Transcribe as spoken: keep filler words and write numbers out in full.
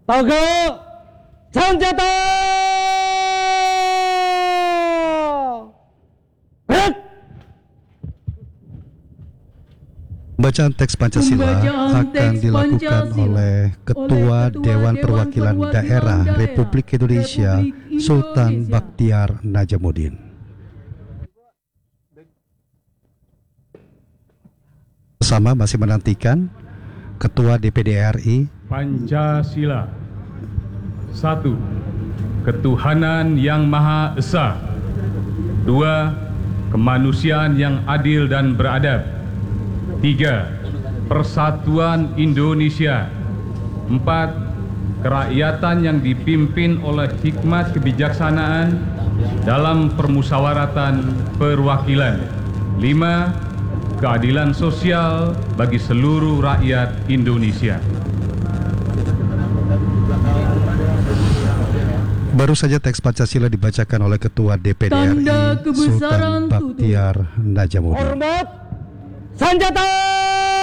Tegak senjata! Gerak! Pembacaan teks Pancasila Pembacaan akan teks dilakukan Pancasila oleh Ketua oleh Ketua Dewan Dewan Perwakilan Perwakilan Daerah Daerah Republik Indonesia Republik Sultan Indonesia. Bakhtiar Najamuddin. Bersama masih menantikan Ketua D P D R I. Pancasila. Satu, ketuhanan yang Maha Esa. Dua, kemanusiaan yang adil dan beradab. Tiga, persatuan Indonesia. Empat, kerakyatan yang dipimpin oleh hikmat kebijaksanaan dalam permusyawaratan perwakilan. Lima, keadilan sosial bagi seluruh rakyat Indonesia. Baru saja teks Pancasila dibacakan oleh Ketua D P D R I Tanda kebesaran Sultan Bakhtiar Najamuddin. Hormat senjata!